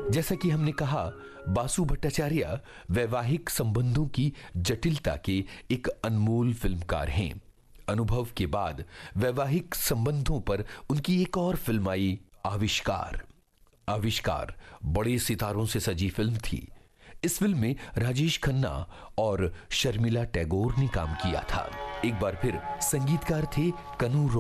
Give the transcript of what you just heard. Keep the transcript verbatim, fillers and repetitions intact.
जैसा कि हमने कहा, बासु भट्टाचार्य वैवाहिक संबंधों की जटिलता के एक अनमोल फिल्मकार हैं। अनुभव के बाद वैवाहिक संबंधों पर उनकी एक और फिल्म आई, आविष्कार। आविष्कार बड़े सितारों से सजी फिल्म थी। इस फिल्म में राजेश खन्ना और शर्मिला टैगोर ने काम किया था। एक बार फिर संगीतकार थे कनु रॉय।